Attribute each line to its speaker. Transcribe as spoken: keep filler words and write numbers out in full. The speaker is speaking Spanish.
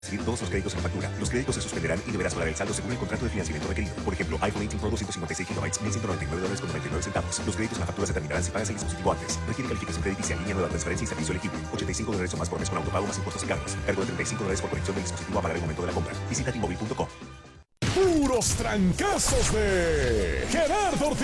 Speaker 1: recibir todos los créditos en la factura. Los créditos se suspenderán y deberás pagar el saldo según el contrato de financiamiento requerido. Por ejemplo, iPhone dieciocho Pro doscientos cincuenta y seis gigabytes, mil ciento noventa y nueve dólares con noventa y nueve centavos. Los créditos en la factura se terminarán si pagas el dispositivo antes. Requiere calificación crediticia, línea nueva, transferencia y servicio elegible. ochenta y cinco dólares o más por mes con autopago más impuestos y cargos. Cargo de treinta y cinco dólares por conexión del dispositivo a pagar el momento de la compra. Visita T Mobile punto com.
Speaker 2: Puros trancazos de Gerardo Ortiz.